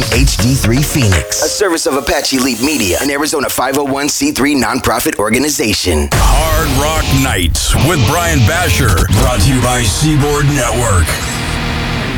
HD3 Phoenix, a service of Apache Leap Media, an Arizona 501c3 nonprofit organization. Hard Rock Nights with Brian Basher, brought to you by Seaboard Network.